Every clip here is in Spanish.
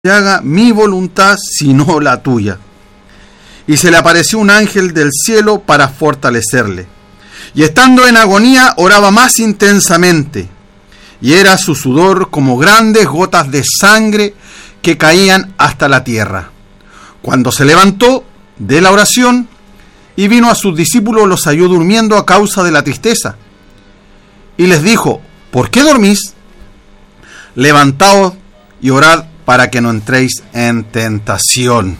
haga mi voluntad sino la tuya. Y se le apareció un ángel del cielo para fortalecerle. Y estando en agonía oraba más intensamente, y era su sudor como grandes gotas de sangre que caían hasta la tierra. Cuando se levantó de la oración y vino a sus discípulos, los halló durmiendo a causa de la tristeza. Y les dijo: ¿por qué dormís? Levantaos y orad para que no entréis en tentación.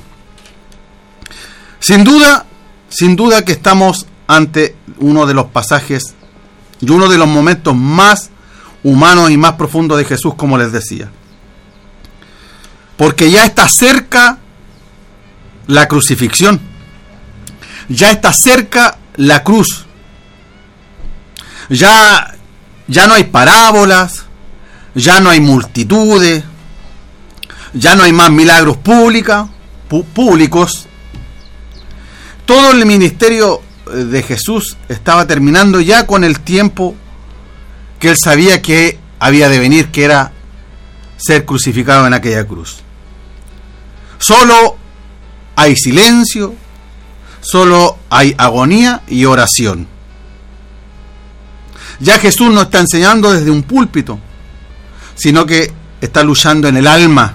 Sin duda que estamos ante uno de los pasajes y uno de los momentos más humanos y más profundos de Jesús, como les decía. Porque ya está cerca la crucifixión. Ya está cerca la cruz. Ya no hay parábolas, ya no hay multitudes, ya no hay más milagros públicos. Todo el ministerio de Jesús estaba terminando ya con el tiempo que él sabía que había de venir, que era ser crucificado en aquella cruz. Solo hay silencio, solo hay agonía y oración. Ya Jesús no está enseñando desde un púlpito, sino que está luchando en el alma.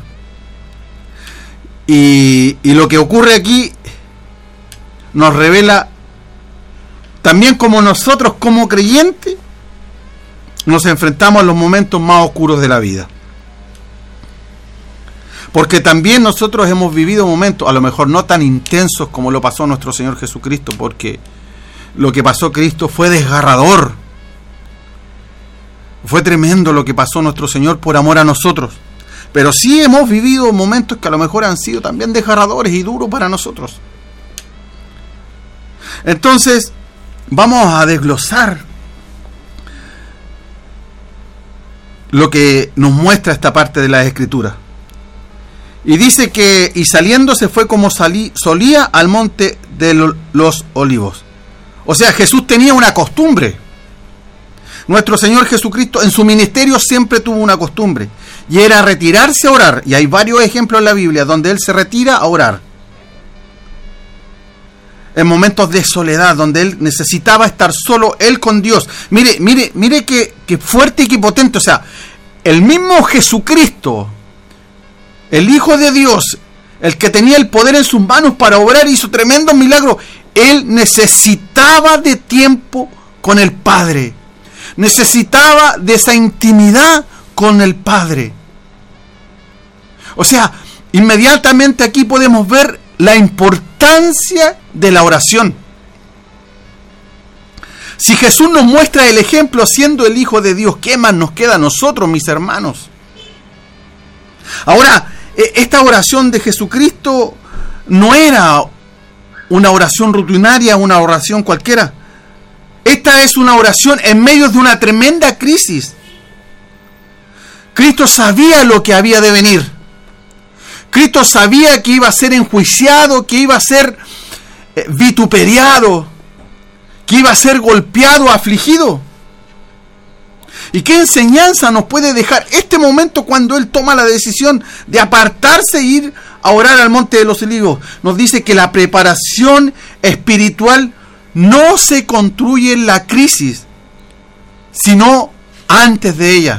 Y lo que ocurre aquí nos revela también cómo nosotros, como creyentes, nos enfrentamos a los momentos más oscuros de la vida. Porque también nosotros hemos vivido momentos, a lo mejor no tan intensos como lo pasó nuestro Señor Jesucristo, porque lo que pasó Cristo fue desgarrador. Fue tremendo lo que pasó nuestro Señor por amor a nosotros. Pero sí hemos vivido momentos que a lo mejor han sido también desgarradores y duros para nosotros. Entonces, vamos a desglosar lo que nos muestra esta parte de la Escritura. Y dice que, y saliendo se fue como solía al monte de los olivos. O sea, Jesús tenía una costumbre. Nuestro Señor Jesucristo en su ministerio siempre tuvo una costumbre, y era retirarse a orar. Y hay varios ejemplos en la Biblia donde Él se retira a orar. En momentos de soledad, donde Él necesitaba estar solo, Él con Dios. Mire qué fuerte y qué potente. O sea, el mismo Jesucristo, el Hijo de Dios, el que tenía el poder en sus manos para obrar, hizo tremendos milagros. Él necesitaba de tiempo con el Padre. Necesitaba de esa intimidad con el Padre. O sea, inmediatamente aquí podemos ver la importancia de la oración. Si Jesús nos muestra el ejemplo siendo el Hijo de Dios, ¿qué más nos queda a nosotros, mis hermanos? Ahora, esta oración de Jesucristo no era una oración rutinaria, una oración cualquiera. Esta es una oración en medio de una tremenda crisis. Cristo sabía lo que había de venir. Cristo sabía que iba a ser enjuiciado, que iba a ser vituperiado, que iba a ser golpeado, afligido. ¿Y qué enseñanza nos puede dejar este momento cuando Él toma la decisión de apartarse e ir a orar al monte de los olivos? Nos dice que la preparación espiritual no se construye en la crisis, sino antes de ella.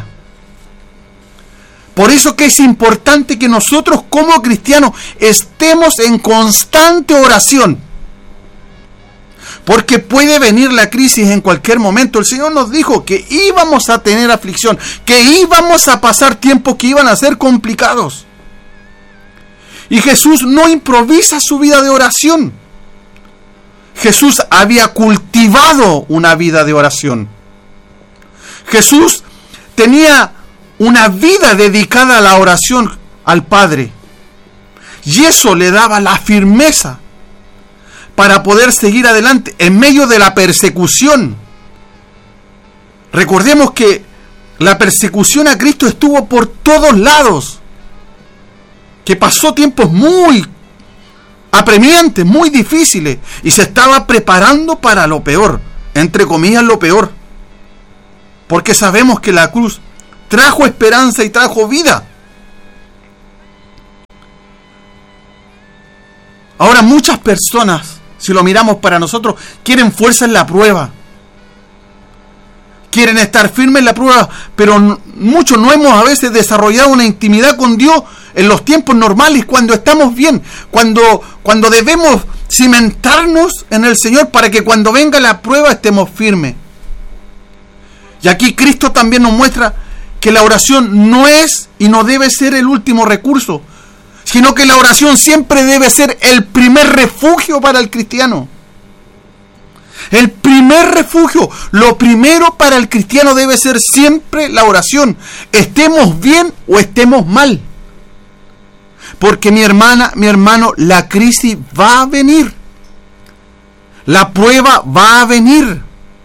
Por eso que es importante que nosotros como cristianos estemos en constante oración. Porque puede venir la crisis en cualquier momento. El Señor nos dijo que íbamos a tener aflicción, que íbamos a pasar tiempos que iban a ser complicados. Y Jesús no improvisa su vida de oración. Jesús había cultivado una vida de oración. Jesús tenía una vida dedicada a la oración al Padre. Y eso le daba la firmeza para poder seguir adelante en medio de la persecución. Recordemos que la persecución a Cristo estuvo por todos lados. Que pasó tiempos muy apremiantes, muy difíciles, y se estaba preparando para lo peor, entre comillas lo peor, porque sabemos que la cruz trajo esperanza y trajo vida. Ahora muchas personas, si lo miramos para nosotros, quieren fuerza en la prueba. Quieren estar firmes en la prueba, pero muchos no hemos a veces desarrollado una intimidad con Dios en los tiempos normales, cuando estamos bien, cuando debemos cimentarnos en el Señor para que cuando venga la prueba estemos firmes. Y aquí Cristo también nos muestra que la oración no es y no debe ser el último recurso, sino que la oración siempre debe ser el primer refugio para el cristiano. El primer refugio, lo primero para el cristiano debe ser siempre la oración, estemos bien o estemos mal. Porque mi hermana, mi hermano, la crisis va a venir. La prueba va a venir.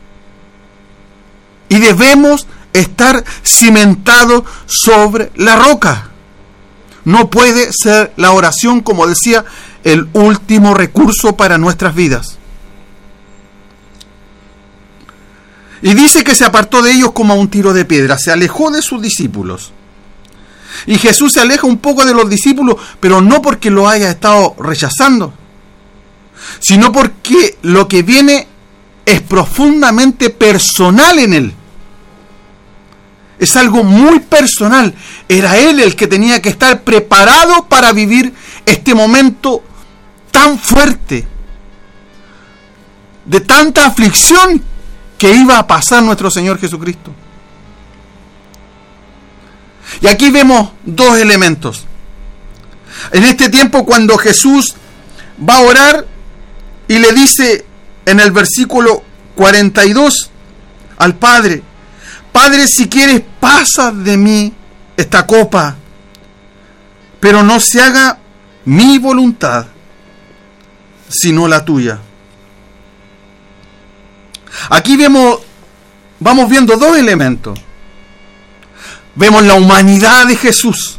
Y debemos estar cimentados sobre la roca. No puede ser la oración, como decía, el último recurso para nuestras vidas. Y dice que se apartó de ellos como a un tiro de piedra, se alejó de sus discípulos. Y Jesús se aleja un poco de los discípulos, pero no porque lo haya estado rechazando, sino porque lo que viene es profundamente personal en él. Es algo muy personal. Era él el que tenía que estar preparado para vivir este momento tan fuerte, de tanta aflicción que iba a pasar nuestro Señor Jesucristo. Y aquí vemos dos elementos. En este tiempo, cuando Jesús va a orar y le dice en el versículo 42 al Padre: Padre, si quieres, pasa de mí esta copa, pero no se haga mi voluntad, sino la tuya. Aquí vamos viendo dos elementos. Vemos la humanidad de Jesús.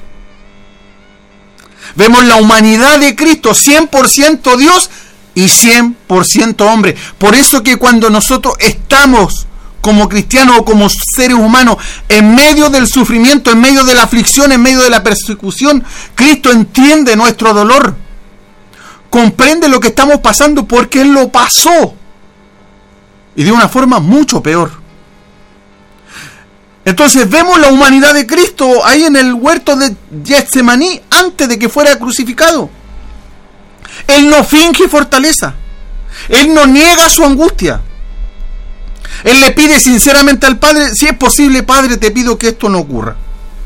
Vemos la humanidad de Cristo, 100% Dios y 100% hombre. Por eso que cuando nosotros estamos como cristianos o como seres humanos en medio del sufrimiento, en medio de la aflicción, en medio de la persecución, Cristo entiende nuestro dolor. Comprende lo que estamos pasando porque Él lo pasó. Y de una forma mucho peor. Entonces vemos la humanidad de Cristo ahí en el huerto de Getsemaní antes de que fuera crucificado. Él no finge fortaleza. Él no niega su angustia. Él le pide sinceramente al Padre: si es posible, Padre, te pido que esto no ocurra.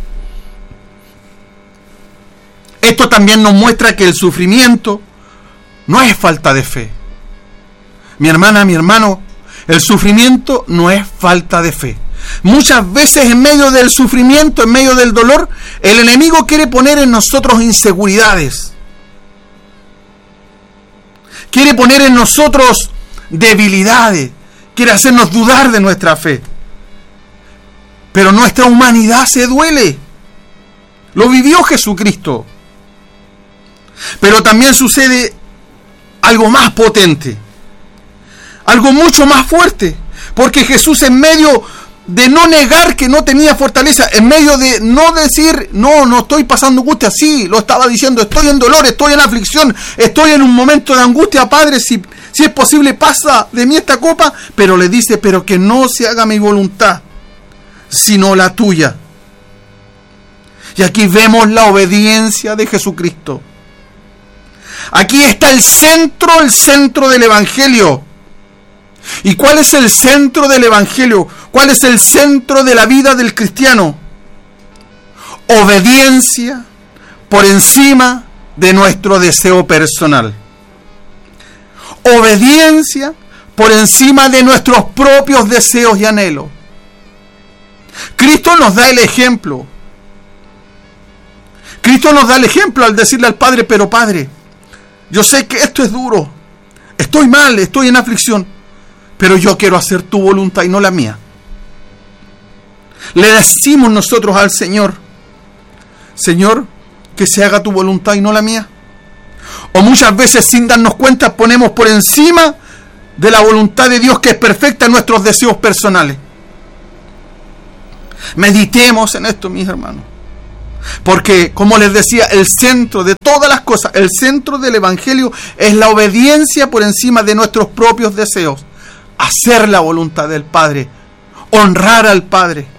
Esto también nos muestra que el sufrimiento no es falta de fe. Mi hermana, mi hermano, el sufrimiento no es falta de fe. Muchas veces en medio del sufrimiento, en medio del dolor, el enemigo quiere poner en nosotros inseguridades. Quiere poner en nosotros debilidades. Quiere hacernos dudar de nuestra fe. Pero nuestra humanidad se duele. Lo vivió Jesucristo. Pero también sucede algo más potente. Algo mucho más fuerte. Porque Jesús, en medio de no negar que no tenía fortaleza, en medio de no decir, no estoy pasando angustia, sí, lo estaba diciendo, estoy en dolor, estoy en aflicción, estoy en un momento de angustia, Padre, si es posible, pasa de mí esta copa, pero le dice: pero que no se haga mi voluntad, sino la tuya. Y aquí vemos la obediencia de Jesucristo. Aquí está el centro del Evangelio. ¿Y cuál es el centro del Evangelio? ¿Cuál es el centro de la vida del cristiano? Obediencia por encima de nuestro deseo personal. Obediencia por encima de nuestros propios deseos y anhelos. Cristo nos da el ejemplo. Cristo nos da el ejemplo al decirle al Padre: pero Padre, yo sé que esto es duro, estoy mal, estoy en aflicción, pero yo quiero hacer tu voluntad y no la mía. Le decimos nosotros al Señor: Señor, que se haga tu voluntad y no la mía. O muchas veces, sin darnos cuenta, ponemos por encima de la voluntad de Dios, que es perfecta, nuestros deseos personales. Meditemos en esto, mis hermanos. Porque, como les decía, el centro de todas las cosas, el centro del Evangelio es la obediencia por encima de nuestros propios deseos. Hacer la voluntad del Padre, honrar al Padre.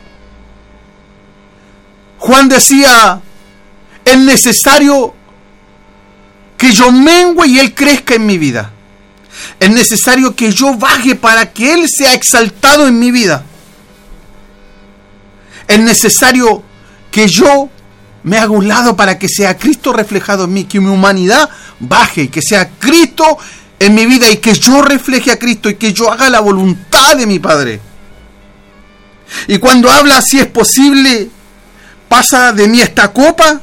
Juan decía, es necesario que yo mengüe y Él crezca en mi vida. Es necesario que yo baje para que Él sea exaltado en mi vida. Es necesario que yo me haga un lado para que sea Cristo reflejado en mí, que mi humanidad baje y que sea Cristo en mi vida y que yo refleje a Cristo y que yo haga la voluntad de mi Padre. Y cuando habla, si es posible, pasa de mí esta copa.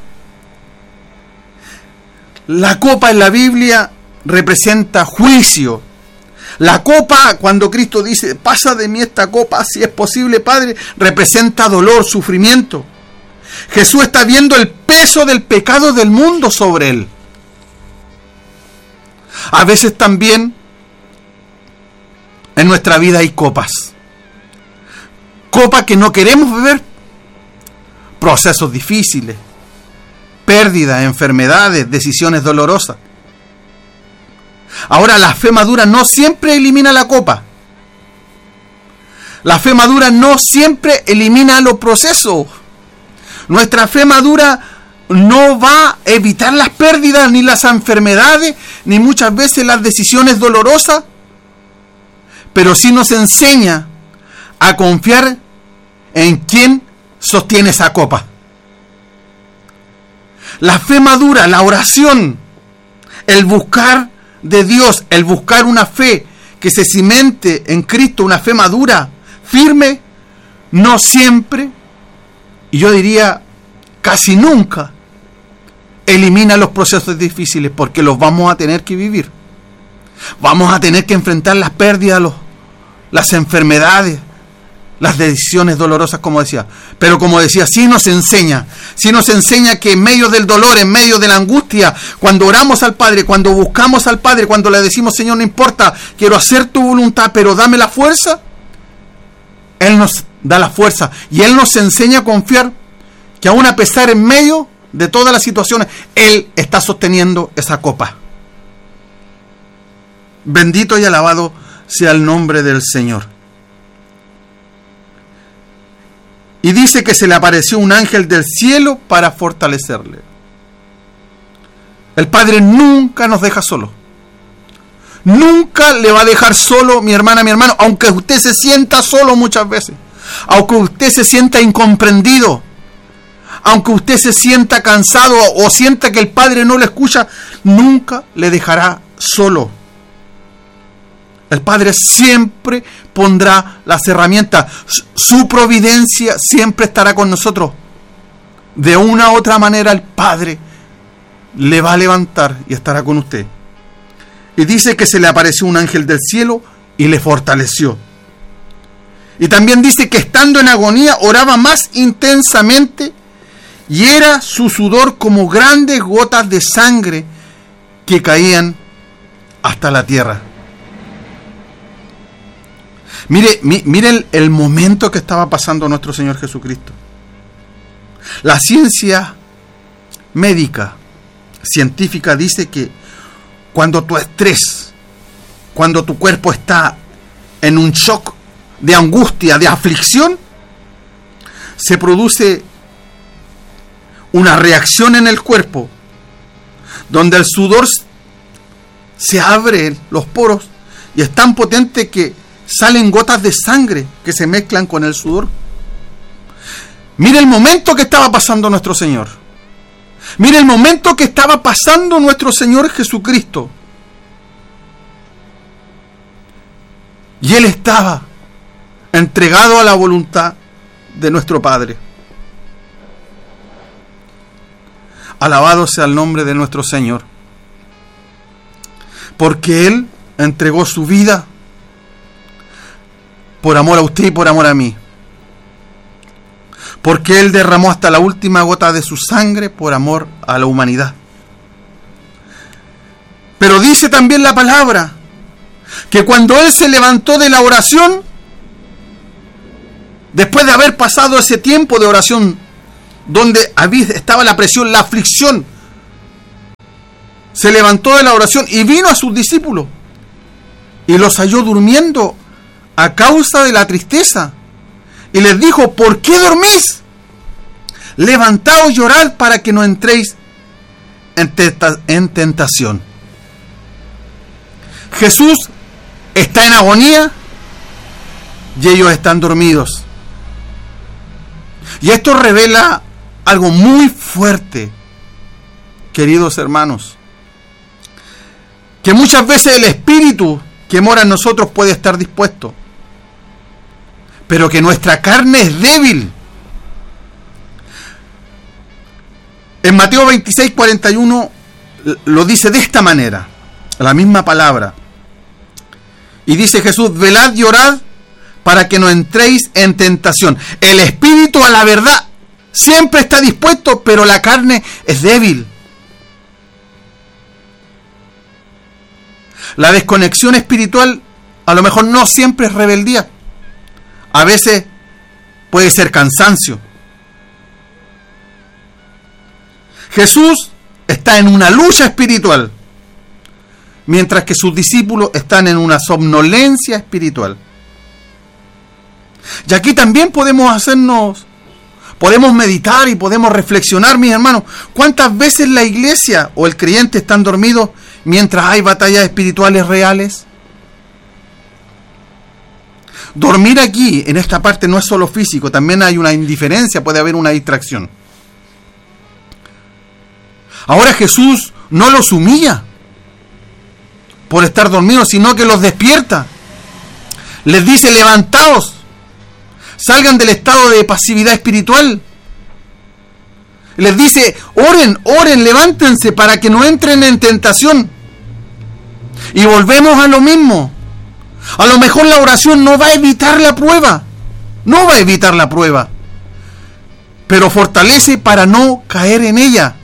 La copa en la Biblia representa juicio. La copa, cuando Cristo dice, pasa de mí esta copa, si es posible, Padre, representa dolor, sufrimiento. Jesús está viendo el peso del pecado del mundo sobre Él. A veces también en nuestra vida hay copas. Copas que no queremos beber. Procesos difíciles, pérdidas, enfermedades, decisiones dolorosas. Ahora, la fe madura no siempre elimina la copa. La fe madura no siempre elimina los procesos. Nuestra fe madura no va a evitar las pérdidas, ni las enfermedades, ni muchas veces las decisiones dolorosas, pero sí nos enseña a confiar en quien sostiene esa copa. La fe madura, la oración, el buscar de Dios, el buscar una fe que se cimente en Cristo, una fe madura, firme, no siempre, y yo diría casi nunca, elimina los procesos difíciles, porque los vamos a tener que vivir. Vamos a tener que enfrentar las pérdidas, las enfermedades, las decisiones dolorosas, como decía. Pero como decía, sí nos enseña que en medio del dolor, en medio de la angustia, cuando oramos al Padre, cuando buscamos al Padre, cuando le decimos, Señor, no importa, quiero hacer tu voluntad, pero dame la fuerza, Él nos da la fuerza. Y Él nos enseña a confiar que aún a pesar en medio de todas las situaciones, Él está sosteniendo esa copa. Bendito y alabado sea el nombre del Señor. Y dice que se le apareció un ángel del cielo para fortalecerle. El Padre nunca nos deja solo. Nunca le va a dejar solo, mi hermana, mi hermano, aunque usted se sienta solo muchas veces. Aunque usted se sienta incomprendido. Aunque usted se sienta cansado o sienta que el Padre no lo escucha, nunca le dejará solo. El Padre siempre pondrá las herramientas. Su providencia siempre estará con nosotros. De una u otra manera el Padre le va a levantar y estará con usted. Y dice que se le apareció un ángel del cielo y le fortaleció. Y también dice que estando en agonía oraba más intensamente y era su sudor como grandes gotas de sangre que caían hasta la tierra. Mire el momento que estaba pasando nuestro Señor Jesucristo. La ciencia médica, científica, dice que cuando tu estrés, cuando tu cuerpo está en un shock de angustia, de aflicción, se produce una reacción en el cuerpo donde el sudor se abre los poros y es tan potente que salen gotas de sangre que se mezclan con el sudor. Mire el momento que estaba pasando nuestro Señor. Mire el momento que estaba pasando nuestro Señor Jesucristo. Y Él estaba entregado a la voluntad de nuestro Padre. Alabado sea el nombre de nuestro Señor. Porque Él entregó su vida por amor a usted y por amor a mí. Porque Él derramó hasta la última gota de su sangre por amor a la humanidad. Pero dice también la palabra que cuando Él se levantó de la oración, después de haber pasado ese tiempo de oración donde estaba la presión, la aflicción, se levantó de la oración y vino a sus discípulos y los halló durmiendo a causa de la tristeza. Y les dijo: ¿por qué dormís? Levantaos y orad para que no entréis en tentación. Jesús está en agonía y ellos están dormidos. Y esto revela algo muy fuerte, queridos hermanos, que muchas veces el espíritu que mora en nosotros puede estar dispuesto, pero que nuestra carne es débil. En Mateo 26:41 lo dice de esta manera, la misma palabra. Y dice Jesús: velad y orad para que no entréis en tentación. El espíritu, a la verdad, siempre está dispuesto, pero la carne es débil. La desconexión espiritual a lo mejor no siempre es rebeldía. A veces puede ser cansancio. Jesús está en una lucha espiritual, mientras que sus discípulos están en una somnolencia espiritual. Y aquí también podemos meditar y podemos reflexionar, mis hermanos. ¿Cuántas veces la iglesia o el creyente están dormidos mientras hay batallas espirituales reales? Dormir aquí, en esta parte, no es solo físico, también hay una indiferencia, puede haber una distracción. Ahora Jesús no los humilla por estar dormidos, sino que los despierta. Les dice: levantaos, salgan del estado de pasividad espiritual. Les dice: oren, levántense para que no entren en tentación. Y volvemos a lo mismo. A lo mejor la oración no va a evitar la prueba. No va a evitar la prueba. Pero fortalece para no caer en ella.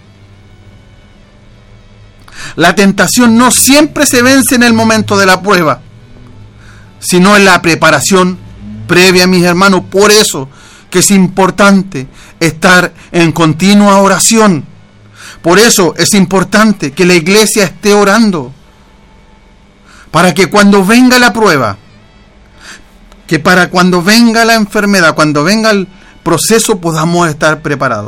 La tentación no siempre se vence en el momento de la prueba, sino en la preparación previa, mis hermanos. Por eso que es importante estar en continua oración. Por eso es importante que la iglesia esté orando, para que cuando venga la prueba, que para cuando venga la enfermedad, cuando venga el proceso, podamos estar preparados.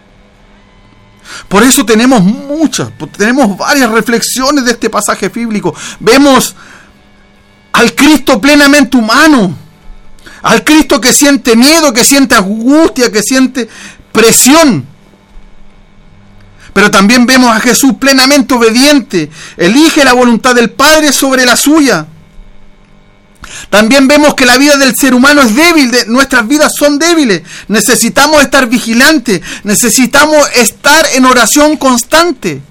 Por eso tenemos varias reflexiones de este pasaje bíblico. Vemos al Cristo plenamente humano, al Cristo que siente miedo, que siente angustia, que siente presión. Pero también vemos a Jesús plenamente obediente, elige la voluntad del Padre sobre la suya. También vemos que la vida del ser humano es débil, nuestras vidas son débiles. Necesitamos estar vigilantes, necesitamos estar en oración constante.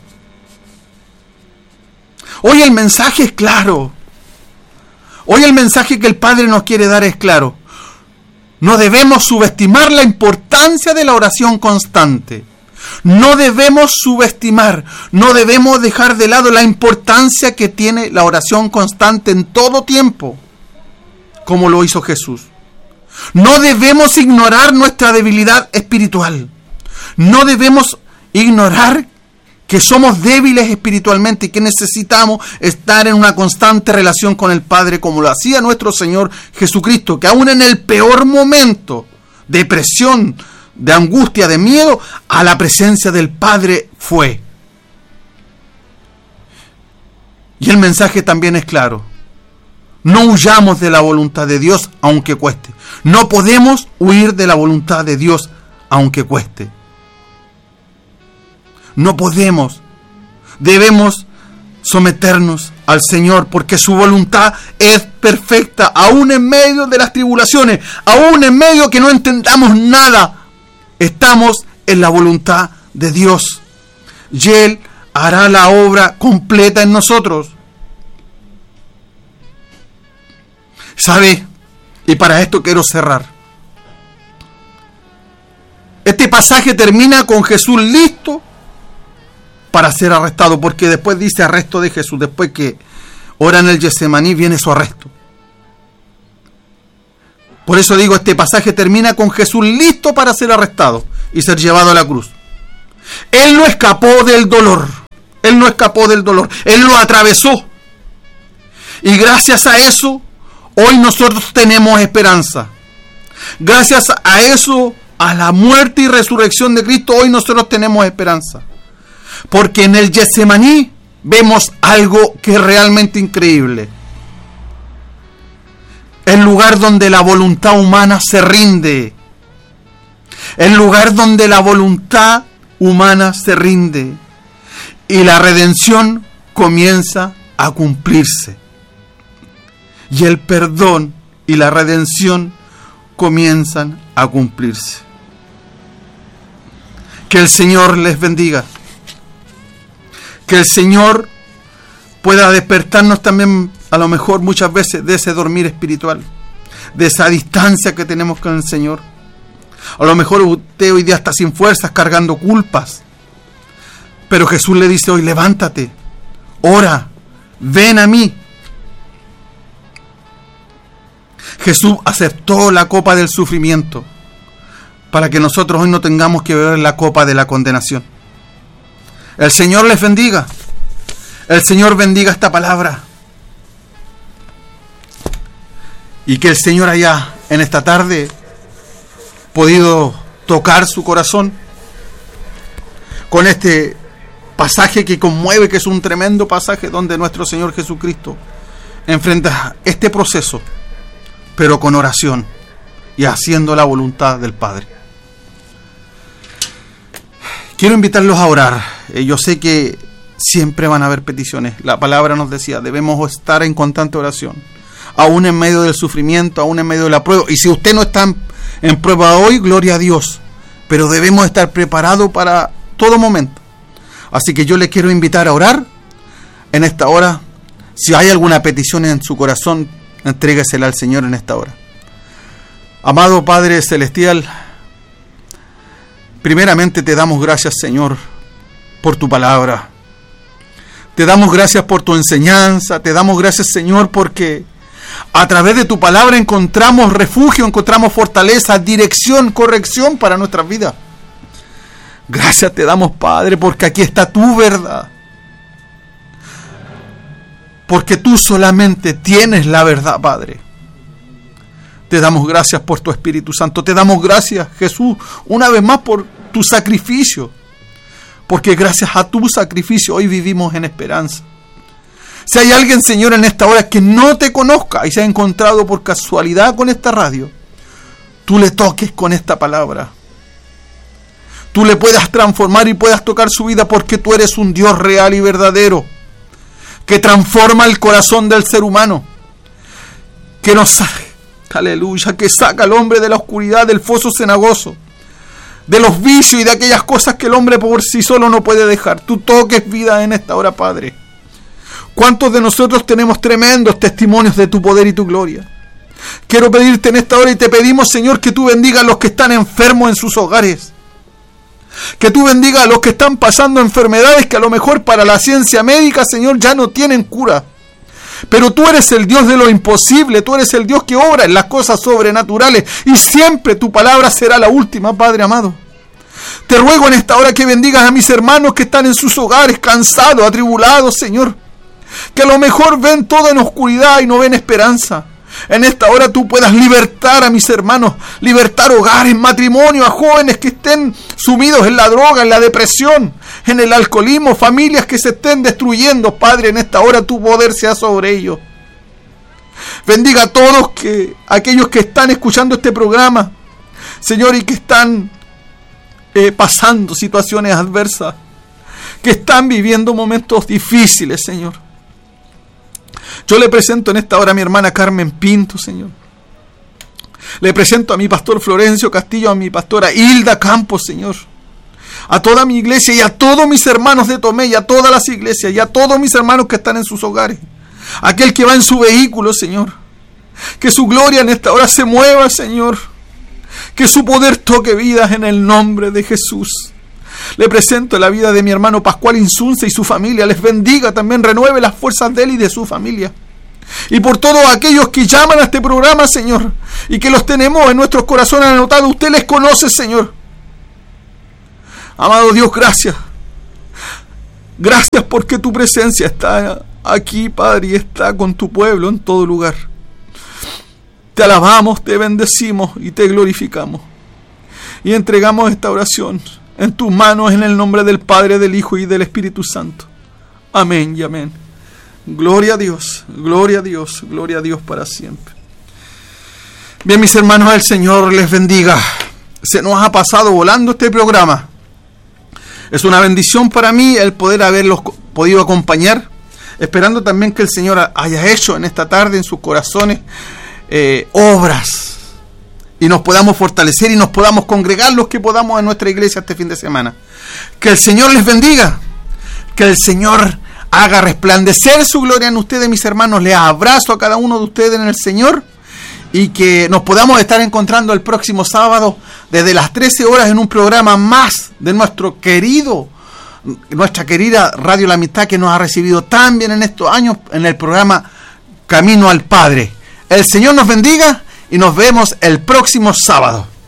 Hoy el mensaje es claro. Hoy el mensaje que el Padre nos quiere dar es claro. No debemos subestimar la importancia de la oración constante. No debemos subestimar, no debemos dejar de lado la importancia que tiene la oración constante en todo tiempo, como lo hizo Jesús. No debemos ignorar nuestra debilidad espiritual. No debemos ignorar que somos débiles espiritualmente y que necesitamos estar en una constante relación con el Padre, como lo hacía nuestro Señor Jesucristo, que aún en el peor momento de presión, de angustia, de miedo, a la presencia del Padre fue. Y el mensaje también es claro. No huyamos de la voluntad de Dios aunque cueste. No podemos huir de la voluntad de Dios aunque cueste. No podemos. Debemos someternos al Señor porque su voluntad es perfecta, aún en medio de las tribulaciones, aún en medio que no entendamos nada. Estamos en la voluntad de Dios y Él hará la obra completa en nosotros. ¿Sabe? Y para esto quiero cerrar. Este pasaje termina con Jesús listo para ser arrestado, porque después dice arresto de Jesús. Después que ora en el Getsemaní viene su arresto. Por eso digo, este pasaje termina con Jesús listo para ser arrestado y ser llevado a la cruz. Él no escapó del dolor. Él no escapó del dolor. Él lo atravesó. Y gracias a eso, hoy nosotros tenemos esperanza. Gracias a eso, a la muerte y resurrección de Cristo, hoy nosotros tenemos esperanza. Porque en el Getsemaní vemos algo que es realmente increíble. El lugar donde la voluntad humana se rinde. El lugar donde la voluntad humana se rinde. Y la redención comienza a cumplirse. Y el perdón y la redención comienzan a cumplirse. Que el Señor les bendiga. Que el Señor pueda despertarnos también, a lo mejor muchas veces, de ese dormir espiritual, de esa distancia que tenemos con el Señor. A lo mejor usted hoy día está sin fuerzas, cargando culpas, pero Jesús le dice hoy: levántate, ora, ven a mí. Jesús aceptó la copa del sufrimiento para que nosotros hoy no tengamos que beber la copa de la condenación. El Señor les bendiga. El Señor bendiga esta palabra. Y que el Señor haya en esta tarde podido tocar su corazón con este pasaje que conmueve, que es un tremendo pasaje donde nuestro Señor Jesucristo enfrenta este proceso, pero con oración y haciendo la voluntad del Padre. Quiero invitarlos a orar. Yo sé que siempre van a haber peticiones. La palabra nos decía, debemos estar en constante oración, aún en medio del sufrimiento, aún en medio de la prueba. Y si usted no está en prueba hoy, gloria a Dios, pero debemos estar preparados para todo momento. Así que yo le quiero invitar a orar en esta hora. Si hay alguna petición en su corazón, entréguesela al Señor en esta hora. Amado Padre Celestial, primeramente te damos gracias, Señor, por tu palabra. Te damos gracias por tu enseñanza. Te damos gracias, Señor, porque a través de tu palabra encontramos refugio, encontramos fortaleza, dirección, corrección para nuestras vidas. Gracias te damos, Padre, porque aquí está tu verdad. Porque tú solamente tienes la verdad, Padre. Te damos gracias por tu Espíritu Santo. Te damos gracias, Jesús, una vez más por tu sacrificio. Porque gracias a tu sacrificio hoy vivimos en esperanza. Si hay alguien, Señor, en esta hora que no te conozca y se ha encontrado por casualidad con esta radio, tú le toques con esta palabra. Tú le puedas transformar y puedas tocar su vida, porque tú eres un Dios real y verdadero, que transforma el corazón del ser humano, que nos aleluya, que saca al hombre de la oscuridad, del foso cenagoso, de los vicios y de aquellas cosas que el hombre por sí solo no puede dejar. Tú toques vida en esta hora, Padre. ¿Cuántos de nosotros tenemos tremendos testimonios de tu poder y tu gloria? Quiero pedirte en esta hora, y te pedimos, Señor, que tú bendigas a los que están enfermos en sus hogares. Que tú bendigas a los que están pasando enfermedades que a lo mejor para la ciencia médica, Señor, ya no tienen cura. Pero tú eres el Dios de lo imposible, tú eres el Dios que obra en las cosas sobrenaturales, y siempre tu palabra será la última, Padre amado. Te ruego en esta hora que bendigas a mis hermanos que están en sus hogares, cansados, atribulados, Señor, que a lo mejor ven todo en oscuridad y no ven esperanza. En esta hora tú puedas libertar a mis hermanos, libertar hogares, matrimonios, a jóvenes que estén sumidos en la droga, en la depresión, en el alcoholismo, familias que se estén destruyendo. Padre, en esta hora tu poder sea sobre ellos. Bendiga a todos aquellos que están escuchando este programa, Señor, y que están pasando situaciones adversas, que están viviendo momentos difíciles, Señor. Yo le presento en esta hora a mi hermana Carmen Pinto, Señor. Le presento a mi pastor Florencio Castillo, a mi pastora Hilda Campos, Señor. A toda mi iglesia y a todos mis hermanos de Tomé, y a todas las iglesias, y a todos mis hermanos que están en sus hogares. Aquel que va en su vehículo, Señor. Que su gloria en esta hora se mueva, Señor. Que su poder toque vidas en el nombre de Jesús. Le presento la vida de mi hermano Pascual Insunza y su familia. Les bendiga también, renueve las fuerzas de él y de su familia. Y por todos aquellos que llaman a este programa, Señor, y que los tenemos en nuestros corazones anotados, usted les conoce, Señor. Amado Dios, gracias. Gracias porque tu presencia está aquí, Padre, y está con tu pueblo en todo lugar. Te alabamos, te bendecimos y te glorificamos. Y entregamos esta oración en tus manos, en el nombre del Padre, del Hijo y del Espíritu Santo. Amén y amén. Gloria a Dios, gloria a Dios, gloria a Dios para siempre. Bien, mis hermanos, el Señor les bendiga. Se nos ha pasado volando este programa. Es una bendición para mí el poder haberlos podido acompañar, esperando también que el Señor haya hecho en esta tarde en sus corazones obras, y nos podamos fortalecer y nos podamos congregar los que podamos en nuestra iglesia este fin de semana. Que el Señor les bendiga, que el Señor haga resplandecer su gloria en ustedes, mis hermanos. Les abrazo a cada uno de ustedes en el Señor, y que nos podamos estar encontrando el próximo sábado desde las 13 horas en un programa más de nuestra querida Radio La Amistad, que nos ha recibido tan bien en estos años en el programa Camino al Padre. El Señor nos bendiga y nos vemos el próximo sábado.